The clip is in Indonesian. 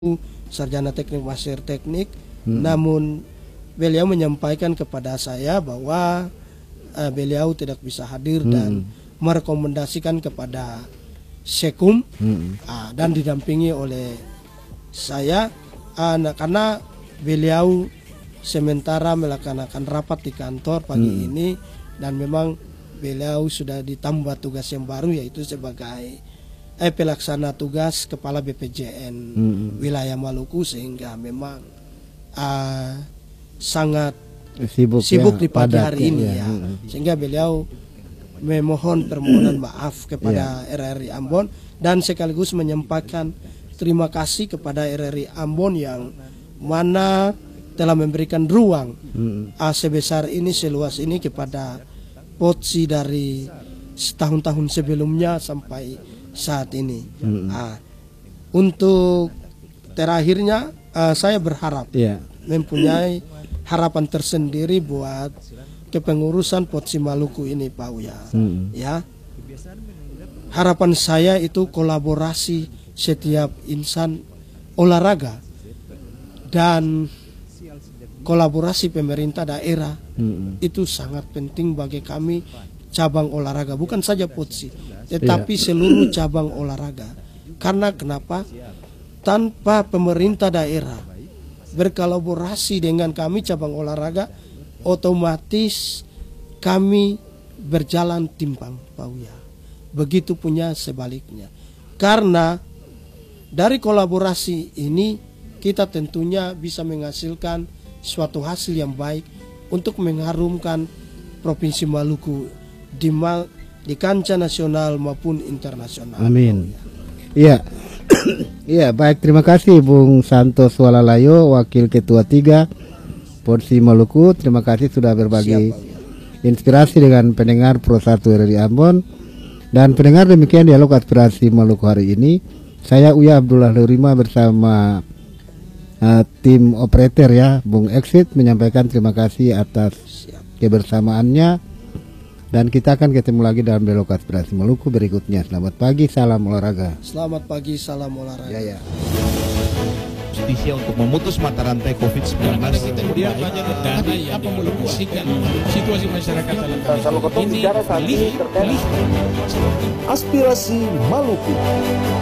sarjana teknik master teknik, namun beliau menyampaikan kepada saya bahwa beliau tidak bisa hadir dan merekomendasikan kepada Sekum dan didampingi oleh saya karena beliau sementara melaksanakan rapat di kantor pagi ini dan memang beliau sudah ditambah tugas yang baru yaitu sebagai pelaksana tugas Kepala BPJN wilayah Maluku, sehingga memang sangat sibuk di pagi hari ini ya. Sehingga beliau memohon permohonan maaf kepada RRI Ambon dan sekaligus menyampaikan terima kasih kepada RRI Ambon yang mana telah memberikan ruang sebesar ini, seluas ini kepada Potsi dari setahun-tahun sebelumnya sampai saat ini. Untuk terakhirnya saya berharap mempunyai harapan tersendiri buat kepengurusan Potsi Maluku ini, Pak Uya. Ya, harapan saya itu kolaborasi setiap insan olahraga dan kolaborasi pemerintah daerah itu sangat penting bagi kami cabang olahraga, bukan saja Potsi tetapi seluruh cabang olahraga. Karena kenapa? Tanpa pemerintah daerah berkolaborasi dengan kami cabang olahraga, otomatis kami berjalan timpang, Pak Uya. Begitu punya sebaliknya. Karena dari kolaborasi ini kita tentunya bisa menghasilkan suatu hasil yang baik untuk mengharumkan Provinsi Maluku di kancah nasional maupun internasional. Amin. Iya. Iya, baik, terima kasih Bung Santos Walalayo, Wakil Ketua 3 Potsi Maluku. Terima kasih sudah berbagi inspirasi dengan pendengar Pro 1 RRI Ambon. Dan pendengar, demikian dialog aspirasi Maluku hari ini. Saya Uya Abdullah Lurima bersama tim operator ya, Bung Exit, menyampaikan terima kasih atas kebersamaannya. Dan kita akan ketemu lagi dalam dialog aspirasi Maluku berikutnya. Selamat pagi, salam olahraga. Selamat pagi, salam olahraga. Ya. Justisia untuk memutus mata rantai COVID-19. Kemudian banyak dana yang dialokasikan situasi masyarakat dalam ini aspirasi Maluku.